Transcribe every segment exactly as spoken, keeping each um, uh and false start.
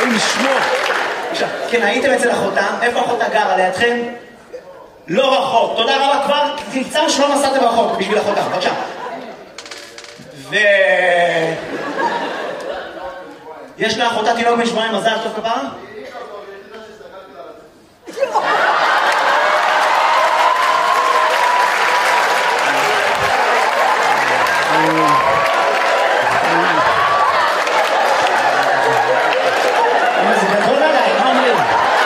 אלוהים לשמור. עכשיו, כן, הייתם אצל אחותה, איפה אחותה גרה לידכם? לא רחוק, תודה רבה, כבר תמצאנו שלא נסעתם רחוק בשביל אחותה, בבקשה. ו... יש לאחותה תינוק בן שבועיים, מזל טוב כפרה? זה גדול עליי, מה אומרים?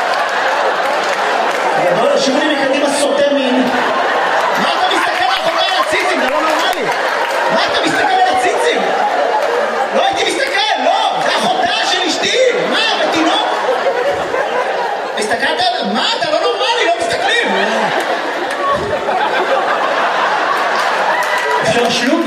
גדול, שימו לי מקדימה סוטה מין. מה אתה מסתכל על אחותה על הציצים? זה לא נורמלי. מה אתה מסתכל על הציצים? לא הייתי מסתכל, לא, זה אחותה של אשתי. מה, בתינוק? הסתכלת? מה, אתה לא נורמלי, לא מסתכלים. אפשר לשלוק?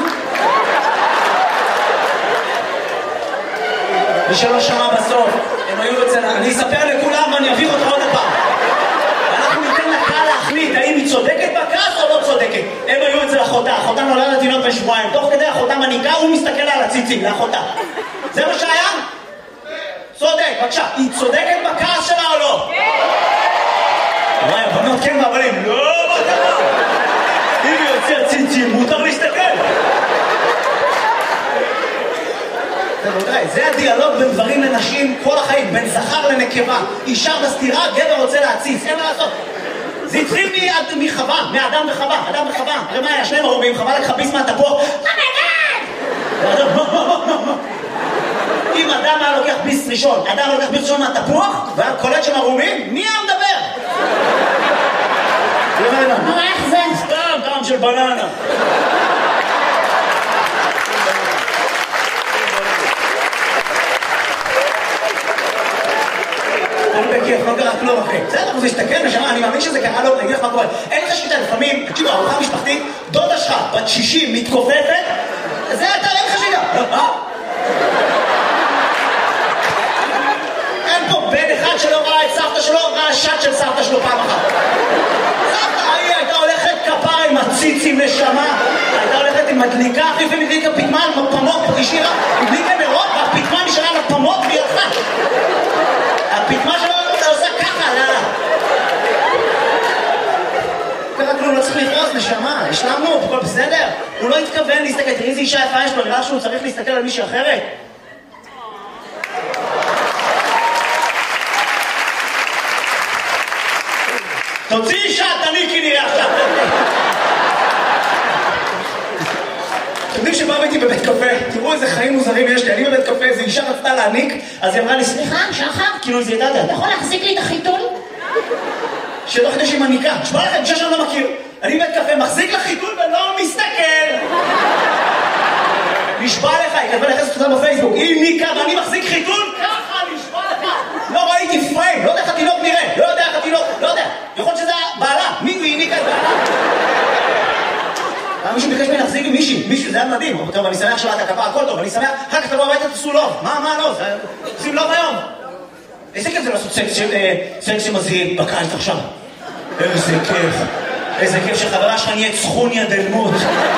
מי שלא שמע בסוף, הם היו אצל... אני אספר לכולם ואני אביך אותך עוד הפעם. אנחנו ניתן לקהל להחליט האם היא צודקת בכעס או לא צודקת. הם היו אצל אחותה, אחותה נולדה לתינוק בן שבועיים. תוך כדי אחותה מניקה, הוא מסתכל על הציצים, לאחותה. זה מה שהיה? צודק, בבקשה. היא צודקת בכעס שלה או לא? כן! וואי, הבנות כן והבנים. לא, מה קרה? אם היא יוצא ציצים, מותר להסתכל. זה הדיאלוג בין דברים לנשים כל החיים, בין זכר לנקבה. אישה בסתירה, גבר רוצה להציץ, אין מה לעשות. זה התחיל מחווה, מאדם וחווה, אדם וחווה. הרי מה היה? שניהם ערומים, חווה לקחה ביס מהתפוח. אם אדם היה לוקח ביס ראשון, אדם לוקח ביס ראשון מהתפוח, והיה קולט שהם ערומים, מי היה מדבר? מה, איך זה? סתם, טעם של בננה. בכיף, לא קרה כלום אחי. בסדר, הוא מסתכל ושמע, אני מאמין שזה קרה לו, אני אגיד לך מה קורה. אין לך שליטה, לפעמים, תקשיבו, ארוחה משפחתית, דודה שלך, בת שישים, מתכופפת, זה אתה, אין לך שליטה. אין פה בן אחד שלא ראה את סבתא שלו, ראה שט של סבתא שלו פעם אחת. סבתא, היא הייתה הולכת כפרה עם הציצים נשמה, הייתה הולכת עם מדליקה, אחי, ומדליקה פתמה על פמות, השאירה, מדליקה נרות, והפתמה נשארה על הפמות והיא הלכה. הפתמה שלו עושה ככה, לא, לא. ככה כלום, לא צריך לכעוס, נשמה, השלמנו, הכל בסדר. הוא לא התכוון להסתכל, תראי איזה אישה יפה יש לו, נראה שהוא צריך להסתכל על מישהו אחרת. תוציא אישה, תניקי נראה עכשיו. אתם יודעים שבא הייתי בבית קפה, תראו איזה חיים מוזרים יש לי, אני בבית קפה, איזו אישה רצתה להעניק, אז היא אמרה לי, סליחה, שחר, כאילו זה ידעת, אתה יכול להחזיק לי את החיתול? שתוך כדי שהיא מניקה, שמה לכם, אישה שאני לא מכיר, אני בבית קפה, מחזיק לך חיתול ולא מסתכל. נשבע לך, היא כתבה לחסת אותה בפייסבוק, היא ניקה ואני מחזיק חיתול, ככה, נשבע לך. לא ראיתי פריים, לא יודע איך התינוק נראה, לא יודע איך התינוק, לא יודע, יכול להיות שזה בעלה, מי היא ניקה את בעלה? מישהו ביקש ממני להחזיק עם מישהי, מישהו, זה היה מדהים. טוב, אני שמח שבאת הכפה, הכל טוב, אני שמח, אחר כך תבוא הביתה, תעשו לוב. מה, מה לוב? עושים לוב היום. איזה כיף זה לעשות סקס שמזהים בקיץ עכשיו. איזה כיף. איזה כיף שחברה שלך נהיית סכוניה דלמות.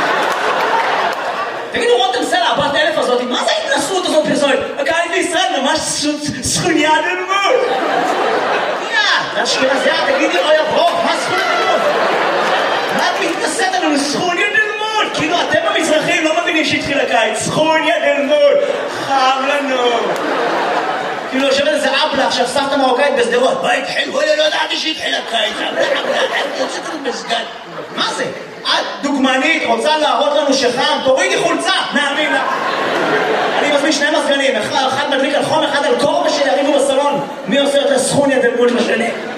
תגידו, רותם סלע, הבת אלף הזאת, מה זה ההתנסות הזאת פרסומת? הקיץ בישראל ממש סכוניה דלמות. יא, זה אשכנזיה, תגידי, אוי הברוך, מה סכוניה דלמות? מה את מתנסית עלינו? סכוניה דלמות! כאילו אתם המזרחים לא מבינים שהתחיל הקיץ. סכוניה דלמות! חם לנו! כאילו יושבת איזה אבלה עכשיו סבתא מרוקאית בסדרות. מה התחיל? וואלה לא ידעתי שהתחיל הקיץ. יוצאת לנו מסגד. מה זה? את דוגמנית, רוצה להראות לנו שחם? תורידי חולצה! נאמין לה! אני מזמין שני מזגנים, אחד מדליק על חום, אחד על קור, ושיריבו בסלון. מי עושה יותר סכוניה דלמות לשני?